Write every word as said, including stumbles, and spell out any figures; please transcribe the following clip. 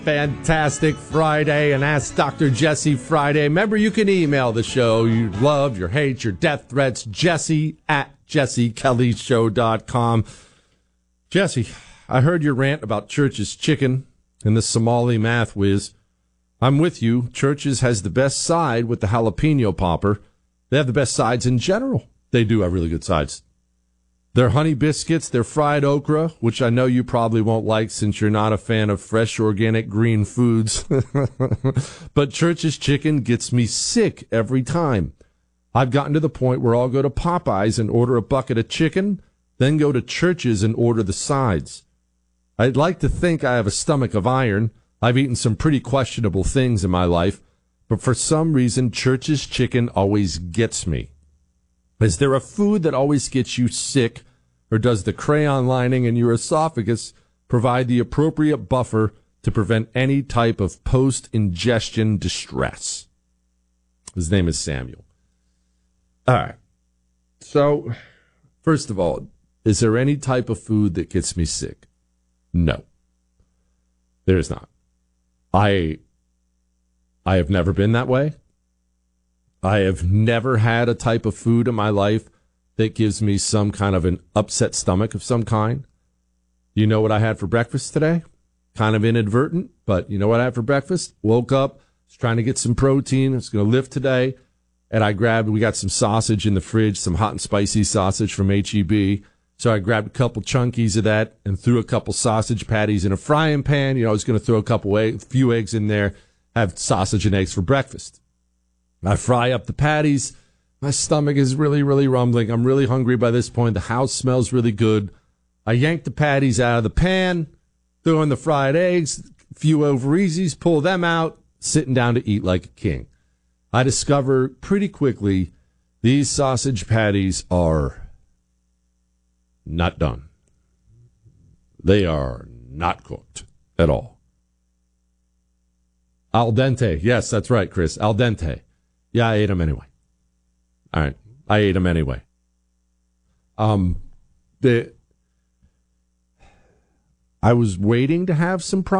Fantastic Friday and Ask Doctor Jesse Friday. Remember, you can email the show you love, your hate, your death threats, Jesse at jesse kelly show dot com. Jesse, I heard your rant about Church's chicken and the Somali math whiz. I'm with you. Church's has the best side with the jalapeno popper. They have the best sides in general. They do have really good sides. Their honey biscuits, their fried okra, which I know you probably won't like since you're not a fan of fresh organic green foods. But Church's chicken gets me sick every time. I've gotten to the point where I'll go to Popeyes and order a bucket of chicken, then go to Church's and order the sides. I'd like to think I have a stomach of iron. I've eaten some pretty questionable things in my life, but for some reason, Church's chicken always gets me. Is there a food that always gets you sick, or does the crayon lining in your esophagus provide the appropriate buffer to prevent any type of post-ingestion distress? His name is Samuel. All right. So, first of all, is there any type of food that gets me sick? No. There is not. I, I have never been that way. I have never had a type of food in my life that gives me some kind of an upset stomach of some kind. You know what I had for breakfast today? Kind of inadvertent, but you know what I had for breakfast? Woke up, was trying to get some protein. I was going to lift today, and I grabbed, we got some sausage in the fridge, some hot and spicy sausage from H E B. So I grabbed a couple chunkies of that and threw a couple sausage patties in a frying pan. You know, I was going to throw a couple, a few eggs in there, have sausage and eggs for breakfast. I fry up the patties. My stomach is really, really rumbling. I'm really hungry by this point. The house smells really good. I yank the patties out of the pan, throw in the fried eggs, a few over easies, pull them out, sitting down to eat like a king. I discover pretty quickly these sausage patties are not done. They are not cooked at all. Al dente. Yes, that's right, Chris. Al dente. Yeah, I ate them anyway. All right. I ate them anyway. Um, the, I was waiting to have some problems.